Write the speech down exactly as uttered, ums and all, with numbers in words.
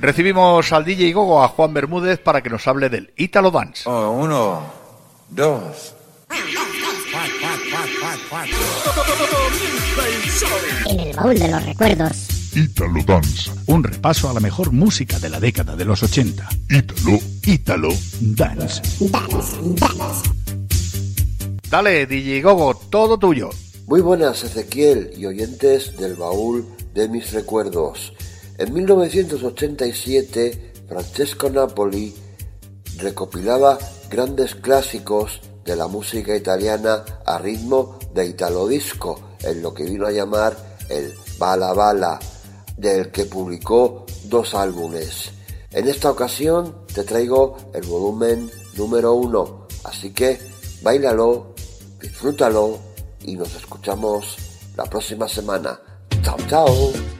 Recibimos al D J Gogo, a Juan Bermúdez, para que nos hable del Italo Dance. Oh, uno, dos. En el baúl de los recuerdos. Italo Dance. Un repaso a la mejor música de la década de los ochenta. Italo, Italo Dance. Dance, dance. Dale, D J Gogo, todo tuyo. Muy buenas, Ezequiel y oyentes del baúl de mis recuerdos. En mil novecientos ochenta y siete, Francesco Napoli recopilaba grandes clásicos de la música italiana a ritmo de Italo Disco, en lo que vino a llamar el Bala Bala, del que publicó dos álbumes. En esta ocasión te traigo el volumen número uno, así que báilalo, disfrútalo y nos escuchamos la próxima semana. Chao, chao.